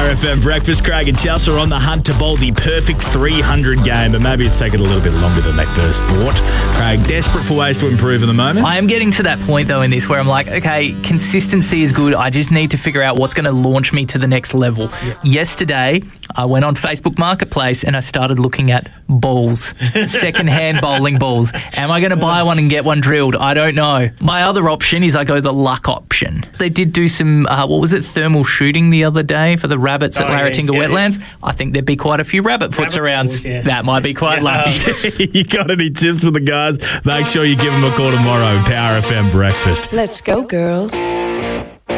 Power FM Breakfast. Craig and Chelsea are on the hunt to bowl the perfect 300 game, but maybe it's taken a little bit longer than they first thought. Craig, desperate for ways to improve at the moment. I am getting to that point, though, in this where I'm like, okay, consistency is good. I just need to figure out what's going to launch me to the next level. Yeah. Yesterday, I went on Facebook Marketplace and I started looking at balls, second-hand bowling balls. Am I going to buy one and get one drilled? I don't know. My other option is I go the luck option. They did do some, thermal shooting the other day for the rabbits at Larratinga Wetlands. I think there'd be quite a few rabbit foots around. That might be quite lucky. You got any tips for the guys? Make sure you give them a call tomorrow. Power FM Breakfast. Let's go, girls.